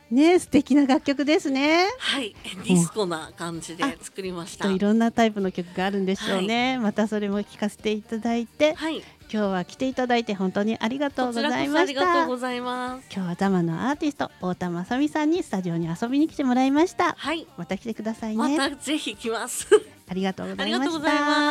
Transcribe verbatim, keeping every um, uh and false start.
ね、素敵な楽曲ですね。 はい、ディスコな感じで作りました。 いろんなタイプの曲があるんでしょうね、はい、またそれも聴かせていただいて、はい、今日は来ていただいて本当にありがとうございました。こちらこそありがとうございます。今日はザマのアーティスト太田雅美さんにスタジオに遊びに来てもらいました。はい、また来てくださいね。 またぜひ来ます。 ありがとうございました。